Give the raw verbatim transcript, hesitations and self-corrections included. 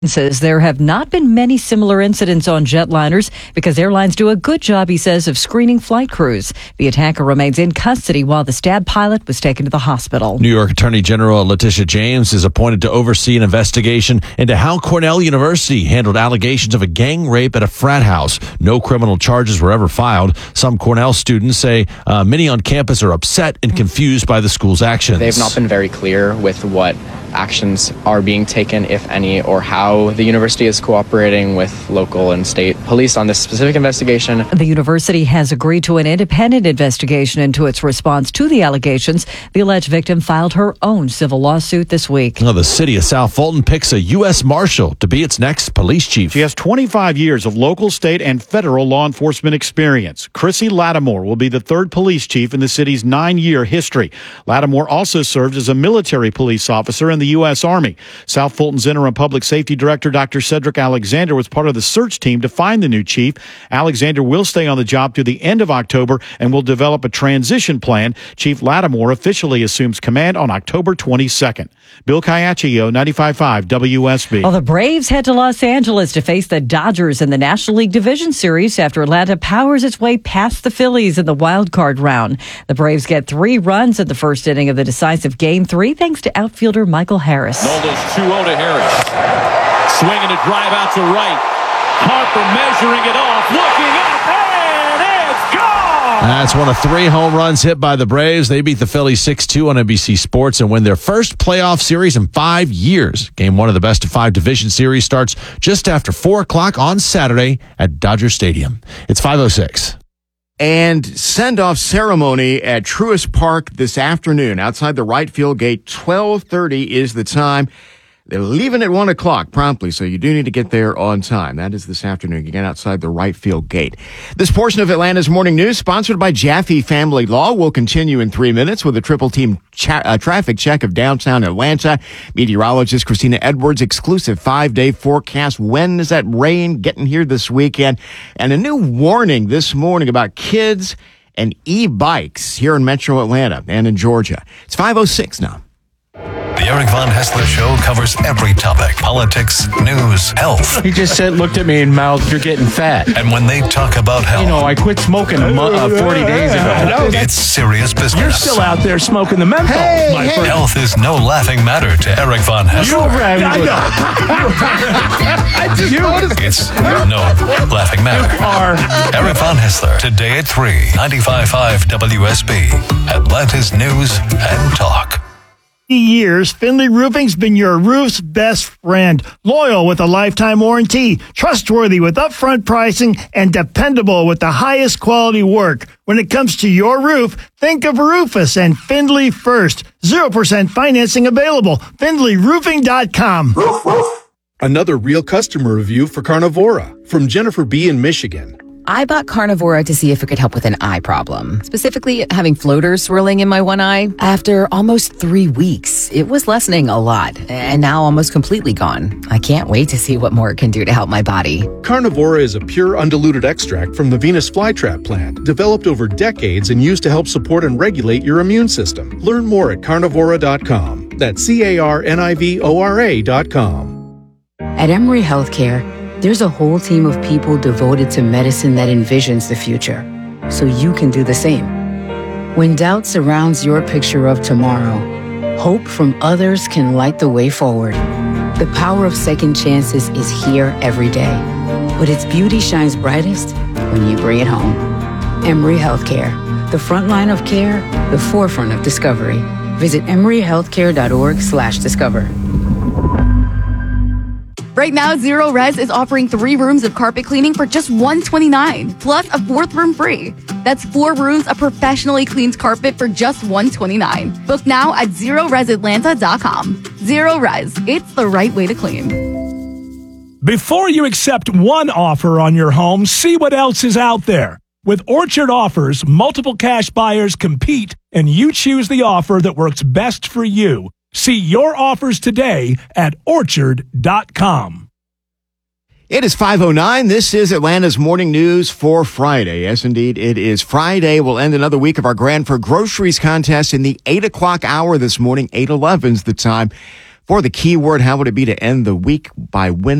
Says there have not been many similar incidents on jetliners because airlines do a good job, he says, of screening flight crews. The attacker remains in custody while the stabbed pilot was taken to the hospital. New York Attorney General Letitia James is appointed to oversee an investigation into how Cornell University handled allegations of a gang rape at a frat house. No criminal charges were ever filed. Some Cornell students say uh, many on campus are upset and confused by the school's actions. They've not been very clear with what actions are being taken, if any, or how the university is cooperating with local and state police on this specific investigation. The university has agreed to an independent investigation into its response to the allegations. The alleged victim filed her own civil lawsuit this week. Now, the city of South Fulton picks a U S Marshal to be its next police chief. She has twenty-five years of local, state, and federal law enforcement experience. Chrissy Lattimore will be the third police chief in the city's nine-year history. Lattimore also served as a military police officer in the U S Army. South Fulton's interim public safety director, Doctor Cedric Alexander, was part of the search team to find the new chief. Alexander will stay on the job through the end of October and will develop a transition plan. Chief Lattimore officially assumes command on October twenty-second. Bill Caiaccio, ninety-five point five W S B. Well, the Braves head to Los Angeles to face the Dodgers in the National League Division Series after Atlanta powers its way past the Phillies in the wild card round. The Braves get three runs in the first inning of the decisive Game three thanks to outfielder Michael Harris. Nola's two oh to Harris. Swinging a drive out to right. Harper measuring it off, looking up, and it's gone! That's one of three home runs hit by the Braves. They beat the Phillies six two on N B C Sports and win their first playoff series in five years. Game one of the best of five division series starts just after four o'clock on Saturday at Dodger Stadium. It's five oh six. And send-off ceremony at Truist Park this afternoon outside the right field gate. twelve thirty is the time. They're leaving at one o'clock promptly, so you do need to get there on time. That is this afternoon. You get outside the right field gate. This portion of Atlanta's Morning News, sponsored by Jaffe Family Law, will continue in three minutes with a triple team cha- uh, traffic check of downtown Atlanta. Meteorologist Christina Edwards, exclusive five-day forecast. When is that rain getting here this weekend? And a new warning this morning about kids and e-bikes here in Metro Atlanta and in Georgia. It's five oh six now. The Eric Von Hessler Show covers every topic: politics, news, health. He just said, looked at me and mouthed, "You're getting fat." And when they talk about health, you know, I quit smoking a mo- uh, forty days ago. It's serious business. You're still out there smoking the menthol. Hey, my hey. Friend. Health is no laughing matter to Eric Von Hessler. You're right. I know. I just noticed. It's no laughing matter. You are. Eric Von Hessler, today at three, ninety-five point five W S B, Atlanta's News and Talk. Years, Findlay Roofing's been your roof's best friend. Loyal with a lifetime warranty, trustworthy with upfront pricing, and dependable with the highest quality work. When it comes to your roof, think of Rufus and Findlay first. zero percent financing available. Findlay Roofing dot com. Another real customer review for Carnivora from Jennifer B. in Michigan. I bought Carnivora to see if it could help with an eye problem, specifically having floaters swirling in my one eye. After almost three weeks, it was lessening a lot, and now almost completely gone. I can't wait to see what more it can do to help my body. Carnivora is a pure, undiluted extract from the Venus flytrap plant, developed over decades and used to help support and regulate your immune system. Learn more at carnivora dot com. That's C A R N I V O R A dot com. At Emory Healthcare, there's a whole team of people devoted to medicine that envisions the future, so you can do the same. When doubt surrounds your picture of tomorrow, hope from others can light the way forward. The power of second chances is here every day, but its beauty shines brightest when you bring it home. Emory Healthcare, the front line of care, the forefront of discovery. Visit emory healthcare dot org slash discover. Right now, Zero Res is offering three rooms of carpet cleaning for just one hundred twenty-nine dollars, plus a fourth room free. That's four rooms of professionally cleaned carpet for just one hundred twenty-nine dollars. Book now at zero res atlanta dot com. Zero Res, it's the right way to clean. Before you accept one offer on your home, see what else is out there. With Orchard Offers, multiple cash buyers compete, and you choose the offer that works best for you. See your offers today at orchard dot com. It is five oh nine. This is Atlanta's Morning News for Friday. Yes, indeed, it is Friday. We'll end another week of our Grand for Groceries contest in the eight o'clock hour this morning. eight eleven's the time. For the keyword, how would it be to end the week by winning?